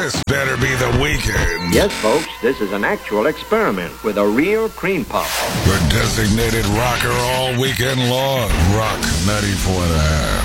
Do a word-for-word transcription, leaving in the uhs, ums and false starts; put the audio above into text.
This better be the weekend. Yes, folks, this is an actual experiment with a real cream puff. The designated rocker all weekend long. Rock ninety-four and a half.